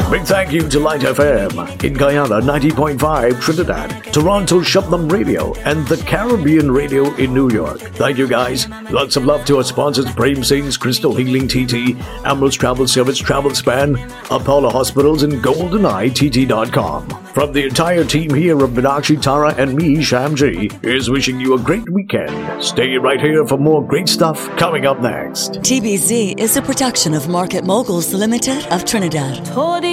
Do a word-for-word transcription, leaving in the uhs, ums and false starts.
Big thank you to Light F M in Guyana ninety point five Trinidad, Toronto Shabnam Radio, and the Caribbean Radio in New York. Thank you guys. Lots of love to our sponsors: Prem Singh's Crystal Healing T T, Emerald's Travel Service Travel Span, Apollo Hospitals, and golden eye T T dot com. From the entire team here of Meenakshi, Tara, and me, Shamji, is wishing you a great weekend. Stay right here for more great stuff coming up next. T B Z is a production of Market Moguls Limited of Trinidad.